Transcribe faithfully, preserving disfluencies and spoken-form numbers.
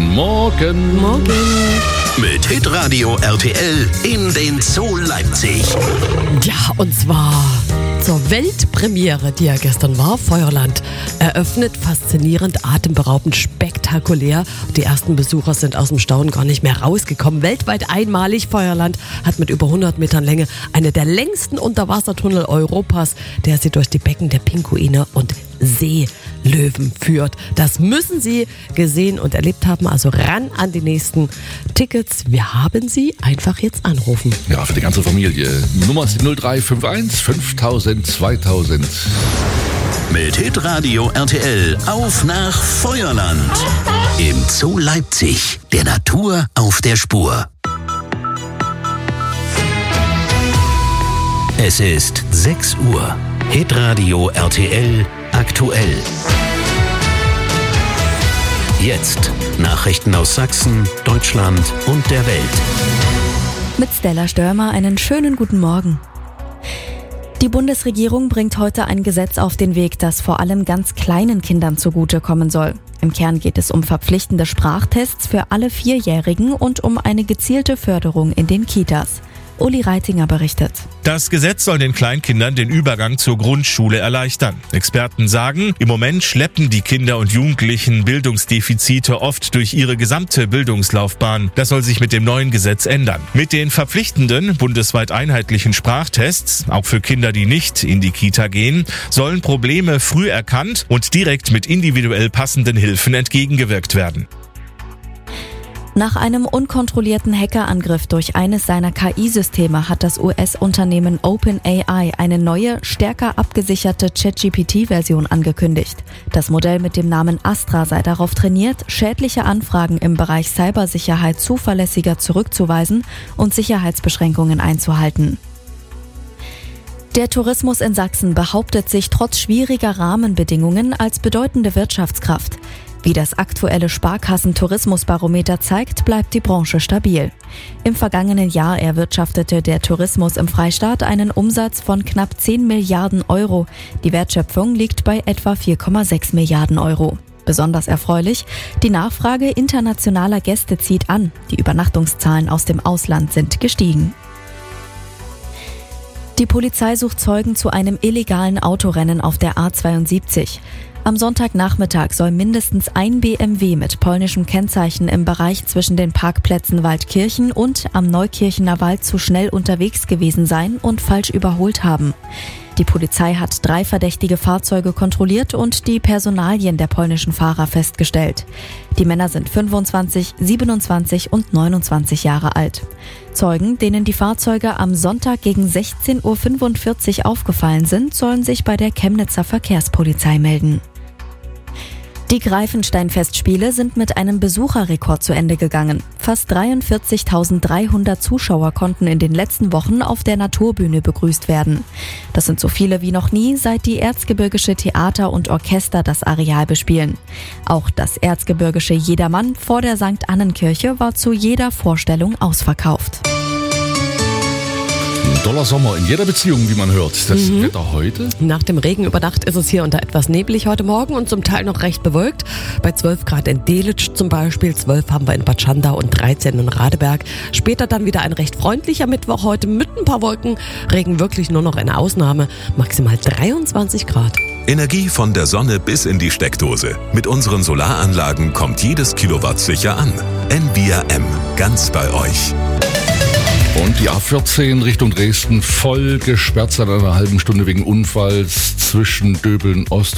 Guten Morgen. Morgen. Mit Hitradio R T L in den Zoo Leipzig. Ja, und zwar zur Weltpremiere, die ja gestern war. Feuerland eröffnet, faszinierend, atemberaubend, spektakulär. Die ersten Besucher sind aus dem Staunen gar nicht mehr rausgekommen. Weltweit einmalig. Feuerland hat mit über hundert Metern Länge eine der längsten Unterwassertunnel Europas, der sie durch die Becken der Pinguine und Seelöwen führt. Das müssen Sie gesehen und erlebt haben. Also ran an die nächsten Tickets. Wir haben sie. Einfach jetzt anrufen. Ja, für die ganze Familie. Nummer null drei fünf eins fünftausend zweitausend. Mit Hitradio R T L auf nach Feuerland. Im Zoo Leipzig. Der Natur auf der Spur. Es ist sechs Uhr. Hitradio R T L aktuell. Jetzt Nachrichten aus Sachsen, Deutschland und der Welt. Mit Stella Störmer einen schönen guten Morgen. Die Bundesregierung bringt heute ein Gesetz auf den Weg, das vor allem ganz kleinen Kindern zugutekommen soll. Im Kern geht es um verpflichtende Sprachtests für alle Vierjährigen und um eine gezielte Förderung in den Kitas. Uli Reitinger berichtet. Das Gesetz soll den Kleinkindern den Übergang zur Grundschule erleichtern. Experten sagen, im Moment schleppen die Kinder und Jugendlichen Bildungsdefizite oft durch ihre gesamte Bildungslaufbahn. Das soll sich mit dem neuen Gesetz ändern. Mit den verpflichtenden, bundesweit einheitlichen Sprachtests, auch für Kinder, die nicht in die Kita gehen, sollen Probleme früh erkannt und direkt mit individuell passenden Hilfen entgegengewirkt werden. Nach einem unkontrollierten Hackerangriff durch eines seiner K I-Systeme hat das U S-Unternehmen OpenAI eine neue, stärker abgesicherte ChatGPT-Version angekündigt. Das Modell mit dem Namen Astra sei darauf trainiert, schädliche Anfragen im Bereich Cybersicherheit zuverlässiger zurückzuweisen und Sicherheitsbeschränkungen einzuhalten. Der Tourismus in Sachsen behauptet sich trotz schwieriger Rahmenbedingungen als bedeutende Wirtschaftskraft. Wie das aktuelle Sparkassen-Tourismusbarometer zeigt, bleibt die Branche stabil. Im vergangenen Jahr erwirtschaftete der Tourismus im Freistaat einen Umsatz von knapp zehn Milliarden Euro. Die Wertschöpfung liegt bei etwa vier Komma sechs Milliarden Euro. Besonders erfreulich, die Nachfrage internationaler Gäste zieht an. Die Übernachtungszahlen aus dem Ausland sind gestiegen. Die Polizei sucht Zeugen zu einem illegalen Autorennen auf der A zweiundsiebzig. Am Sonntagnachmittag soll mindestens ein B M W mit polnischem Kennzeichen im Bereich zwischen den Parkplätzen Waldkirchen und am Neukirchener Wald zu schnell unterwegs gewesen sein und falsch überholt haben. Die Polizei hat drei verdächtige Fahrzeuge kontrolliert und die Personalien der polnischen Fahrer festgestellt. Die Männer sind fünfundzwanzig, siebenundzwanzig und neunundzwanzig Jahre alt. Zeugen, denen die Fahrzeuge am Sonntag gegen sechzehn Uhr fünfundvierzig aufgefallen sind, sollen sich bei der Chemnitzer Verkehrspolizei melden. Die Greifenstein-Festspiele sind mit einem Besucherrekord zu Ende gegangen. Fast dreiundvierzigtausenddreihundert Zuschauer konnten in den letzten Wochen auf der Naturbühne begrüßt werden. Das sind so viele wie noch nie, seit die Erzgebirgische Theater und Orchester das Areal bespielen. Auch das Erzgebirgische Jedermann vor der Sankt Annenkirche war zu jeder Vorstellung ausverkauft. Doller Sommer in jeder Beziehung, wie man hört. Das Mhm. Wetter heute? Nach dem Regen über Nacht ist es hier unter etwas neblig heute Morgen und zum Teil noch recht bewölkt. Bei zwölf Grad in Delitzsch zum Beispiel, zwölf haben wir in Bad Schandau und dreizehn in Radeberg. Später dann wieder ein recht freundlicher Mittwoch heute mit ein paar Wolken. Regen wirklich nur noch eine Ausnahme. Maximal dreiundzwanzig Grad. Energie von der Sonne bis in die Steckdose. Mit unseren Solaranlagen kommt jedes Kilowatt sicher an. N B R M, ganz bei euch. Und die A vierzehn Richtung Dresden voll gesperrt seit einer halben Stunde wegen Unfalls zwischen Döbeln Ost